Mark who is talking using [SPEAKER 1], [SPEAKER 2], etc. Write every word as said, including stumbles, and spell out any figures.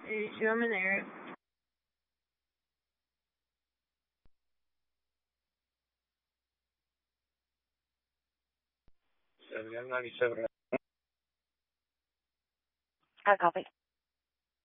[SPEAKER 1] You show them in there.
[SPEAKER 2] Seven ninety-seven.
[SPEAKER 3] I copy.